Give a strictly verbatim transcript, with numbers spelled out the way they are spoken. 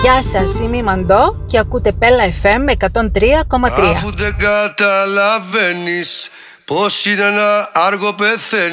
Γεια σας, είμαι η Μαντώ και ακούτε Πέλα εφ εμ εκατόν τρία κόμμα τρία. Αφού δεν καταλαβαίνεις πως είναι ένα άργο πεθαίνει.